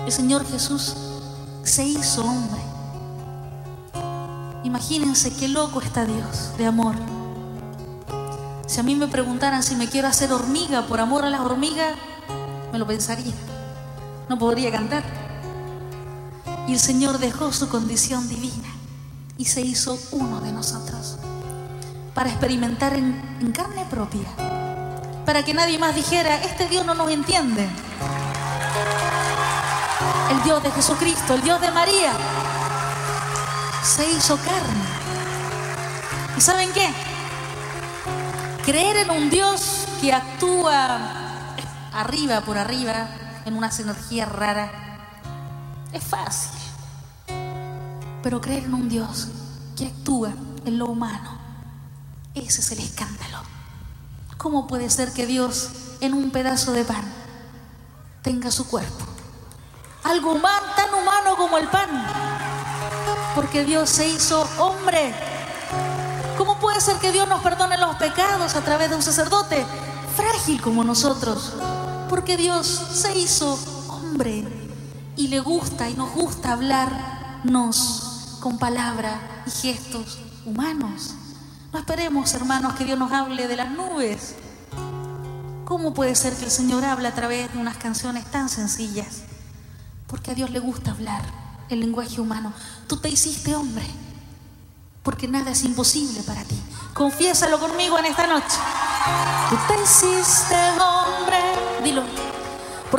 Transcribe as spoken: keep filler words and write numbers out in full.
El Señor Jesús se hizo hombre. Imagínense qué loco está Dios de amor. Si a mí me preguntaran si me quiero hacer hormiga por amor a las hormigas, me lo pensaría. No podría cantar. Y el Señor dejó su condición divina y se hizo uno de nosotros para experimentar en, en carne propia, para que nadie más dijera: este Dios no nos entiende. El Dios de Jesucristo, el Dios de María, se hizo carne. ¿Y saben qué? Creer en un Dios que actúa arriba por arriba en unas energías raras es fácil, pero creer en un Dios que actúa en lo humano, ese es el escándalo. ¿Cómo puede ser que Dios en un pedazo de pan tenga su cuerpo? Algo humano, tan humano como el pan, porque Dios se hizo hombre. ¿Cómo puede ser que Dios nos perdone los pecados a través de un sacerdote frágil como nosotros? Porque Dios se hizo hombre y le gusta y nos gusta hablarnos con palabras y gestos humanos. No esperemos, hermanos, que Dios nos hable de las nubes. ¿Cómo puede ser que el Señor hable a través de unas canciones tan sencillas? Porque a Dios le gusta hablar el lenguaje humano. Tú te hiciste hombre, porque nada es imposible para ti. Confiésalo conmigo en esta noche. Tú te hiciste hombre. Dilo.